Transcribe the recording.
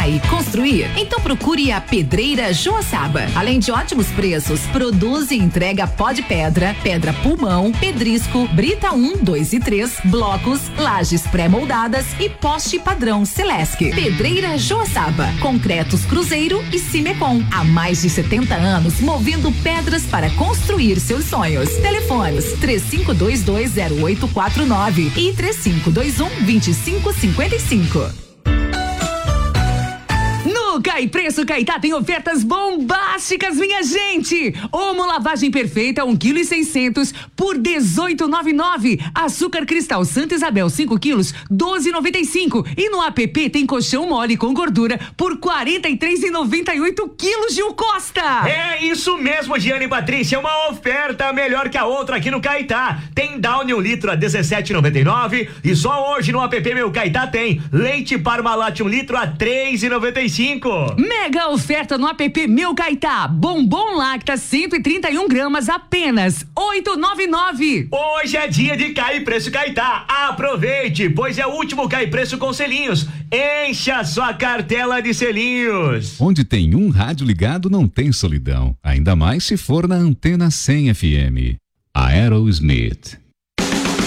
reformar e construir? Então procure a Pedreira Joaçaba. Além de ótimos preços, produz e entrega pó de pedra, pedra pulmão, pedrisco, brita 1, 2 e 3, blocos, lajes pré-moldadas e poste padrão Celesc. Pedreira Joaçaba, concretos Cruzeiro e Cimecom. Há mais de 70 anos movendo pedras para construir seus sonhos. Telefones 35220849 e 3521-2555. No Cai Preço Caetá tem ofertas bombásticas, minha gente! Omo lavagem perfeita 1,6 kg por 18,99. Açúcar cristal Santa Isabel 5 quilos 12,95. E no app tem colchão mole com gordura por 43,98 quilos, Gil Costa. É isso mesmo, Giane e Patrícia, uma oferta melhor que a outra aqui no Caetá. Tem Downy 1 litro a 17,99 e só hoje no app Meu Caetá tem leite Parmalat 1 litro a 3,95. Mega oferta no app Meu Caetá. Bombom Lacta 131 gramas apenas 8,99. Hoje é dia de Cai Preço Caetá. Aproveite, pois é o último Cai Preço com selinhos. Encha sua cartela de selinhos. Onde tem um rádio ligado não tem solidão. Ainda mais se for na Antena 100 FM. Aerosmith.